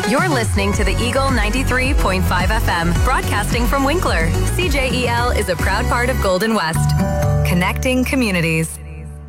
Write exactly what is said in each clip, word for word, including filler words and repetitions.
You're listening to the Eagle ninety-three point five F M, broadcasting from Winkler. C J E L is a proud part of Golden West, connecting communities.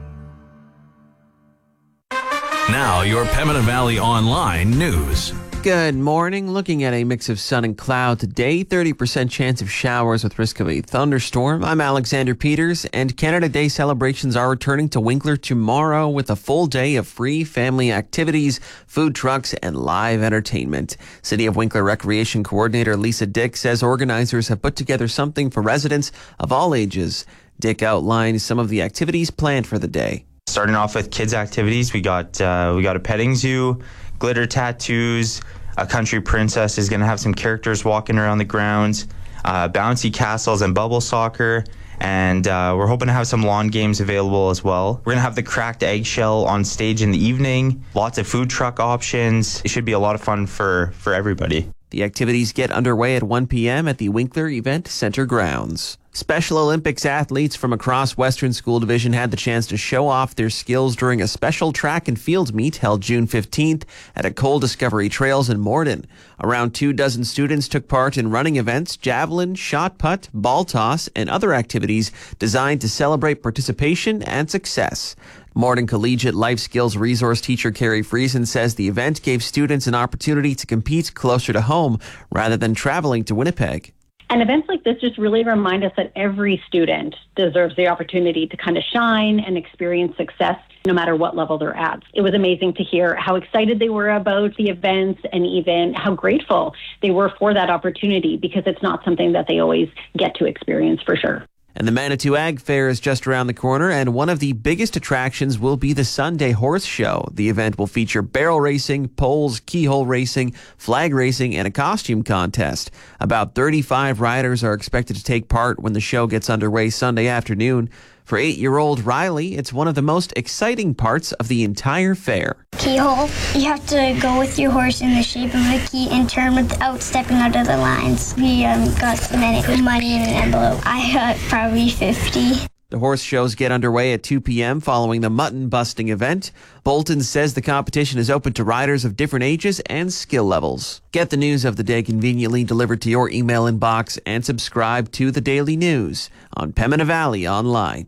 Now, your Pembina Valley Online news. Good morning. Looking at a mix of sun and cloud today. thirty percent chance of showers with risk of a thunderstorm. I'm Alexander Peters, and Canada Day celebrations are returning to Winkler tomorrow with a full day of free family activities, food trucks, and live entertainment. City of Winkler Recreation Coordinator Lisa Dick says organizers have put together something for residents of all ages. Dick outlined some of the activities planned for the day. Starting off with kids' activities, we got uh, we got a petting zoo, glitter tattoos, a country princess is going to have some characters walking around the grounds, uh, bouncy castles and bubble soccer, and uh, we're hoping to have some lawn games available as well. We're going to have the cracked eggshell on stage in the evening, lots of food truck options. It should be a lot of fun for, for everybody. The activities get underway at one p.m. at the Winkler Event Center grounds. Special Olympics athletes from across Western School Division had the chance to show off their skills during a special track and field meet held June fifteenth at a Coal Discovery Trails in Morden. Around two dozen students took part in running events, javelin, shot put, ball toss, and other activities designed to celebrate participation and success. Morden Collegiate Life Skills Resource teacher Carrie Friesen says the event gave students an opportunity to compete closer to home rather than traveling to Winnipeg. And events like this just really remind us that every student deserves the opportunity to kind of shine and experience success no matter what level they're at. It was amazing to hear how excited they were about the events and even how grateful they were for that opportunity, because it's not something that they always get to experience for sure. And the Manitou Ag Fair is just around the corner, and one of the biggest attractions will be the Sunday Horse Show. The event will feature barrel racing, poles, keyhole racing, flag racing, and a costume contest. About thirty-five riders are expected to take part when the show gets underway Sunday afternoon. For eight-year-old Riley, it's one of the most exciting parts of the entire fair. Keyhole. You have to go with your horse in the shape of a key and turn without stepping out of the lines. We um, got some money in an envelope. I got probably fifty. The horse shows get underway at two p.m. following the mutton busting event. Bolton says the competition is open to riders of different ages and skill levels. Get the news of the day conveniently delivered to your email inbox and subscribe to the Daily News on Pembina Valley Online.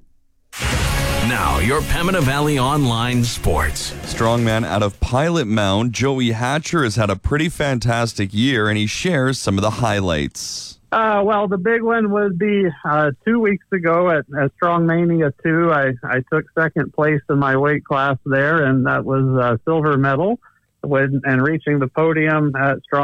Now, your Pembina Valley Online sports. Strongman out of Pilot Mound, Joey Hatcher has had a pretty fantastic year, and he shares some of the highlights. Uh, well, the big one would be uh, two weeks ago at, at Strongmania two. I, I took second place in my weight class there, and that was a silver medal. When, and reaching the podium at Strong.